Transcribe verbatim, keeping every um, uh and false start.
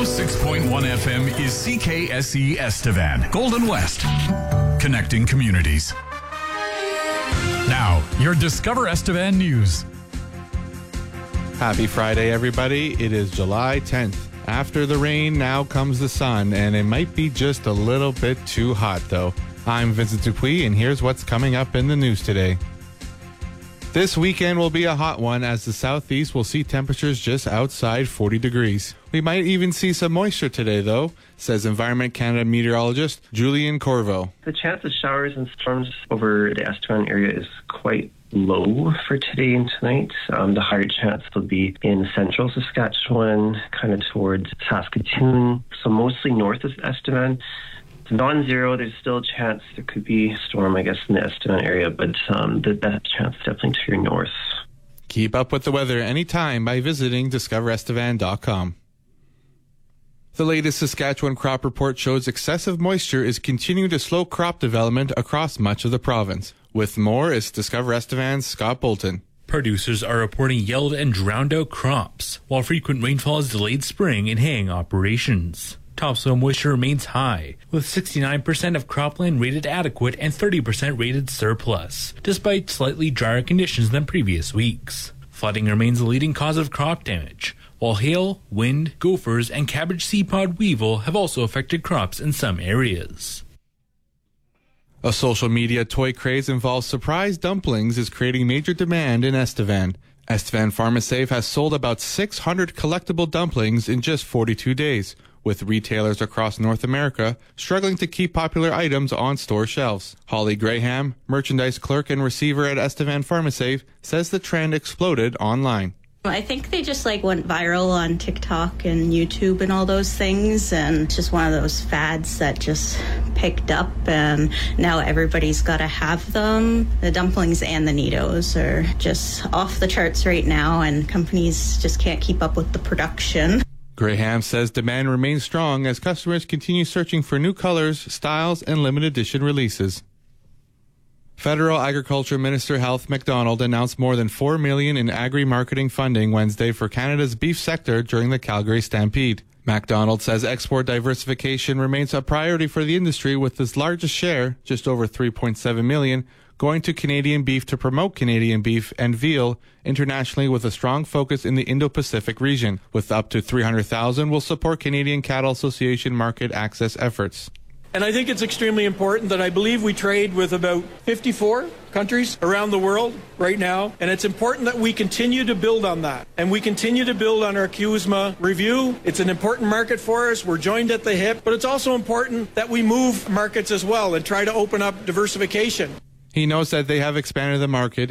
oh six point one F M is C K S E Estevan, Golden West, connecting communities. Now, your Discover Estevan news. Happy Friday, everybody. It is July tenth. After the rain, now comes the sun, and it might be just a little bit too hot, though. I'm Vincent Dupuis, and here's what's coming up in the news today. This weekend will be a hot one, as the southeast will see temperatures just outside forty degrees. We might even see some moisture today, though, says Environment Canada meteorologist Julian Corvo. The chance of showers and storms over the Estevan area is quite low for today and tonight. Um, the higher chance will be in central Saskatchewan, kind of towards Saskatoon, so mostly north of Estevan. It's non-zero. There's still a chance there could be a storm, I guess, in the Estevan area, but um, the best chance definitely to your north. Keep up with the weather anytime by visiting discover estevan dot com. The latest Saskatchewan crop report shows excessive moisture is continuing to slow crop development across much of the province. With more is Discover Estevan's Scott Bolton. Producers are reporting yellowed and drowned out crops, while frequent rainfall has delayed spring and haying operations. Topsoil moisture remains high, with sixty-nine percent of cropland rated adequate and thirty percent rated surplus, despite slightly drier conditions than previous weeks. Flooding remains the leading cause of crop damage, while hail, wind, gophers, and cabbage seed pod weevil have also affected crops in some areas. A social media toy craze involving surprise dumplings is creating major demand in Estevan. Estevan PharmaSafe has sold about six hundred collectible dumplings in just forty-two days, with retailers across North America struggling to keep popular items on store shelves. Holly Graham, merchandise clerk and receiver at Estevan PharmaSafe, says the trend exploded online. I think they just like went viral on TikTok and YouTube and all those things, and it's just one of those fads that just picked up, and now everybody's got to have them. The dumplings and the Neatos are just off the charts right now, and companies just can't keep up with the production. Graham says demand remains strong as customers continue searching for new colors, styles, and limited edition releases. Federal Agriculture Minister Health MacDonald announced more than four million dollars in agri-marketing funding Wednesday for Canada's beef sector during the Calgary Stampede. MacDonald says export diversification remains a priority for the industry, with its largest share, just over three point seven million dollars, going to Canadian beef to promote Canadian beef and veal internationally, with a strong focus in the Indo-Pacific region. With up to three hundred thousand dollars will support Canadian Cattle Association market access efforts. And I think it's extremely important that I believe we trade with about fifty-four countries around the world right now. And it's important that we continue to build on that. And we continue to build on our C U S M A review. It's an important market for us. We're joined at the hip. But it's also important that we move markets as well and try to open up diversification. He knows that they have expanded the market